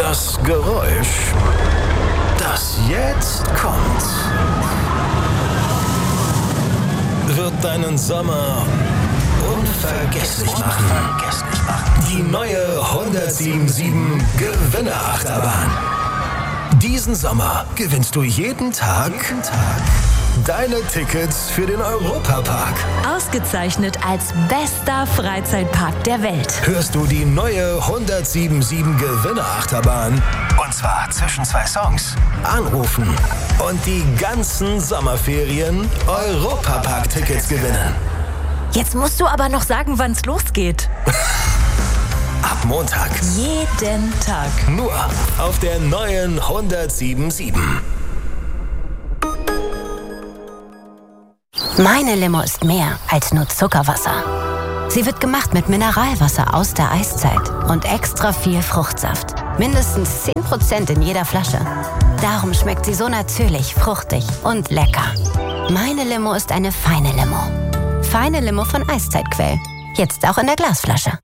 Das Geräusch, das jetzt kommt, wird deinen Sommer unvergesslich machen. Die neue 107.7 Gewinnerachterbahn. Diesen Sommer gewinnst du jeden Tag deine Tickets für den Europapark. Ausgezeichnet als bester Freizeitpark der Welt. Hörst du die neue 107.7 Gewinnerachterbahn? Und zwar zwischen 2 Songs. Anrufen und die ganzen Sommerferien Europapark-Tickets gewinnen. Jetzt musst du aber noch sagen, wann's losgeht. Ab Montag. Jeden Tag. Nur auf der neuen 107.7. Meine Limo ist mehr als nur Zuckerwasser. Sie wird gemacht mit Mineralwasser aus der Eiszeit und extra viel Fruchtsaft. Mindestens 10% in jeder Flasche. Darum schmeckt sie so natürlich, fruchtig und lecker. Meine Limo ist eine feine Limo. Feine Limo von Eiszeitquell. Jetzt auch in der Glasflasche.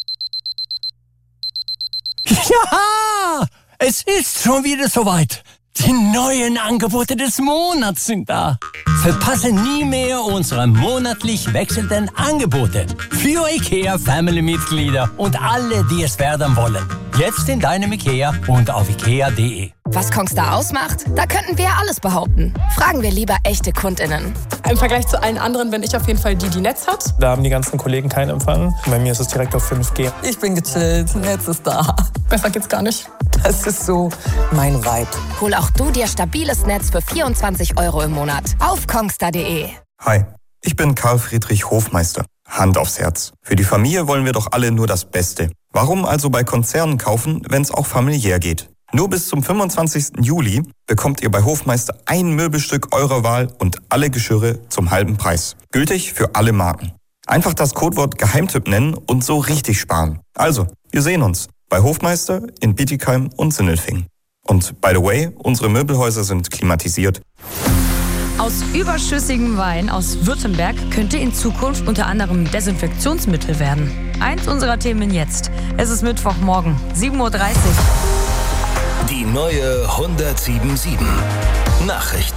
Ja, es ist schon wieder soweit. Die neuen Angebote des Monats sind da. Verpasse nie mehr unsere monatlich wechselnden Angebote für IKEA-Family-Mitglieder und alle, die es werden wollen. Jetzt in deinem IKEA und auf ikea.de. Was Kongstar ausmacht? Da könnten wir alles behaupten. Fragen wir lieber echte KundInnen. Im Vergleich zu allen anderen bin ich auf jeden Fall die Netz hat. Da haben die ganzen Kollegen keinen Empfang. Bei mir ist es direkt auf 5G. Ich bin gechillt, Netz ist da. Besser geht's gar nicht. Das ist so mein Vibe. Hol auch du dir stabiles Netz für 24 € im Monat auf kongstar.de. Hi, ich bin Karl Friedrich Hofmeister. Hand aufs Herz. Für die Familie wollen wir doch alle nur das Beste. Warum also bei Konzernen kaufen, wenn es auch familiär geht? Nur bis zum 25. Juli bekommt ihr bei Hofmeister ein Möbelstück eurer Wahl und alle Geschirre zum halben Preis. Gültig für alle Marken. Einfach das Codewort Geheimtipp nennen und so richtig sparen. Also, wir sehen uns bei Hofmeister in Bietigheim und Sindelfingen. Und by the way, unsere Möbelhäuser sind klimatisiert. Aus überschüssigem Wein aus Württemberg könnte in Zukunft unter anderem Desinfektionsmittel werden. Eins unserer Themen jetzt. Es ist Mittwochmorgen, 7:30 Uhr. Die neue 107.7 Nachrichten.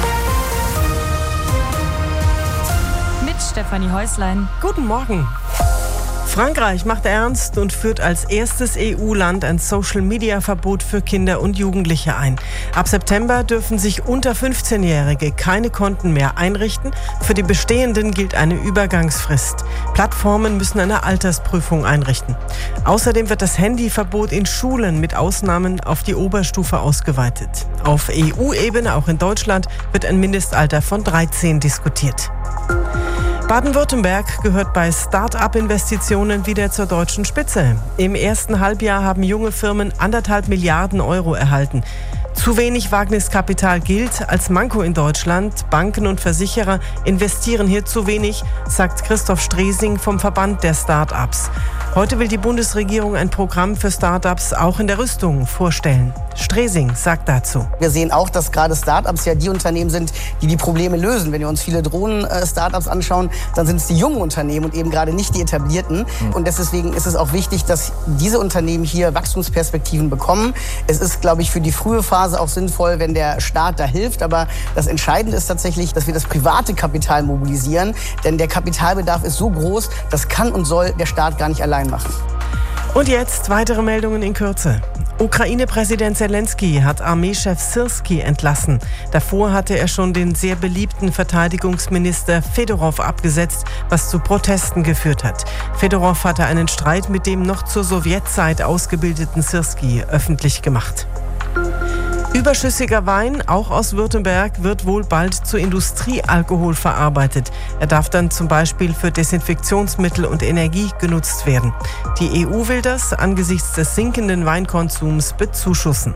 Mit Stefanie Häuslein. Guten Morgen. Frankreich macht ernst und führt als erstes EU-Land ein Social-Media-Verbot für Kinder und Jugendliche ein. Ab September dürfen sich unter 15-Jährige keine Konten mehr einrichten. Für die bestehenden gilt eine Übergangsfrist. Plattformen müssen eine Altersprüfung einrichten. Außerdem wird das Handyverbot in Schulen mit Ausnahmen auf die Oberstufe ausgeweitet. Auf EU-Ebene, auch in Deutschland, wird ein Mindestalter von 13 diskutiert. Baden-Württemberg gehört bei Start-up-Investitionen wieder zur deutschen Spitze. Im ersten Halbjahr haben junge Firmen 1,5 Milliarden € erhalten. Zu wenig Wagniskapital gilt als Manko in Deutschland. Banken und Versicherer investieren hier zu wenig, sagt Christoph Stresing vom Verband der Start-ups. Heute will die Bundesregierung ein Programm für Start-ups auch in der Rüstung vorstellen. Stresing sagt dazu. Wir sehen auch, dass gerade Start-ups ja die Unternehmen sind, die die Probleme lösen. Wenn wir uns viele Drohnen-Start-ups anschauen, dann sind es die jungen Unternehmen und eben gerade nicht die etablierten. Und deswegen ist es auch wichtig, dass diese Unternehmen hier Wachstumsperspektiven bekommen. Es ist, glaube ich, für die frühe Phase auch sinnvoll, wenn der Staat da hilft. Aber das Entscheidende ist tatsächlich, dass wir das private Kapital mobilisieren. Denn der Kapitalbedarf ist so groß, das kann und soll der Staat gar nicht allein machen. Und jetzt weitere Meldungen in Kürze. Ukraine-Präsident Zelensky hat Armeechef Syrskyi entlassen. Davor hatte er schon den sehr beliebten Verteidigungsminister Fedorow abgesetzt, was zu Protesten geführt hat. Fedorow hatte einen Streit mit dem noch zur Sowjetzeit ausgebildeten Syrskyi öffentlich gemacht. Überschüssiger Wein, auch aus Württemberg, wird wohl bald zu Industriealkohol verarbeitet. Er darf dann zum Beispiel für Desinfektionsmittel und Energie genutzt werden. Die EU will das angesichts des sinkenden Weinkonsums bezuschussen.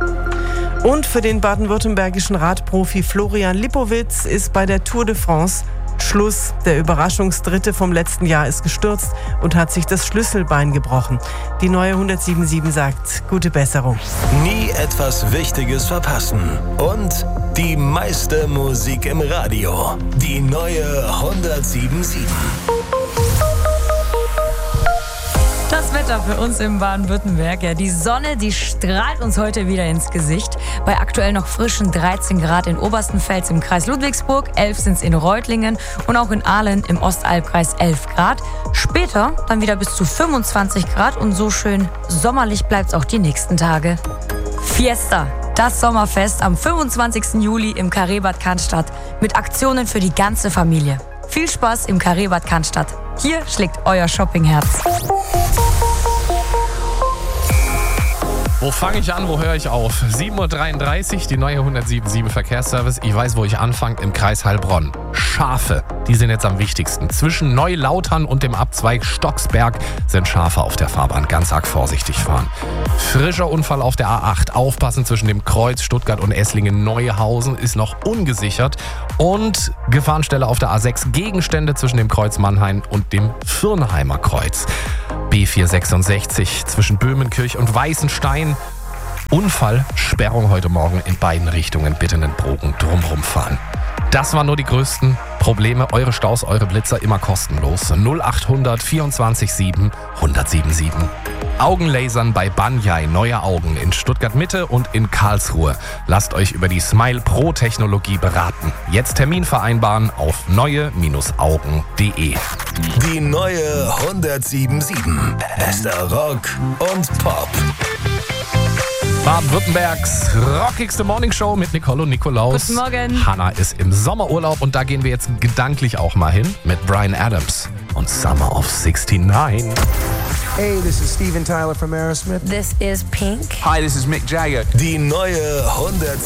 Und für den baden-württembergischen Radprofi Florian Lipowitz ist bei der Tour de France Schluss. Der Überraschungsdritte vom letzten Jahr ist gestürzt und hat sich das Schlüsselbein gebrochen. Die neue 107.7 sagt, gute Besserung. Nie etwas Wichtiges verpassen. Und die meiste Musik im Radio. Die neue 107.7. Das Wetter für uns im Baden-Württemberg. Ja, die Sonne, die strahlt uns heute wieder ins Gesicht. Bei aktuell noch frischen 13 Grad in Oberstenfels im Kreis Ludwigsburg, 11 sind es in Reutlingen und auch in Ahlen im Ostalbkreis 11 Grad. Später dann wieder bis zu 25 Grad und so schön sommerlich bleibt es auch die nächsten Tage. Fiesta, das Sommerfest am 25. Juli im Carré-Bad Cannstatt mit Aktionen für die ganze Familie. Viel Spaß im Carré-Bad Cannstatt. Hier schlägt euer Shoppingherz. Wo fange ich an, wo höre ich auf? 7.33 Uhr, die neue 107.7 Verkehrsservice. Ich weiß, wo ich anfange, im Kreis Heilbronn. Schafe, die sind jetzt am wichtigsten. Zwischen Neulautern und dem Abzweig Stocksberg sind Schafe auf der Fahrbahn. Ganz arg vorsichtig fahren. Frischer Unfall auf der A8. Aufpassen, zwischen dem Kreuz Stuttgart und Esslingen-Neuhausen ist noch ungesichert. Und Gefahrenstelle auf der A6. Gegenstände zwischen dem Kreuz Mannheim und dem Firnheimer Kreuz. B466 zwischen Böhmenkirch und Weißenstein. Unfall, Sperrung heute Morgen in beiden Richtungen. Bitte einen Bogen drumherum fahren. Das waren nur die größten Probleme. Eure Staus, eure Blitzer immer kostenlos. 0800 24 7 1077. Augenlasern bei Banyai, neue Augen in Stuttgart Mitte und in Karlsruhe. Lasst euch über die Smile Pro Technologie beraten. Jetzt Termin vereinbaren auf neue-augen.de. Die neue 107.7. Bester Rock und Pop. Baden-Württembergs rockigste Morningshow mit Nicole und Nikolaus. Guten Morgen. Hannah ist im Sommerurlaub und da gehen wir jetzt gedanklich auch mal hin mit Bryan Adams und Summer of 69. Hey, this is Steven Tyler from Aerosmith. This is Pink. Hi, this is Mick Jagger. Die neue 100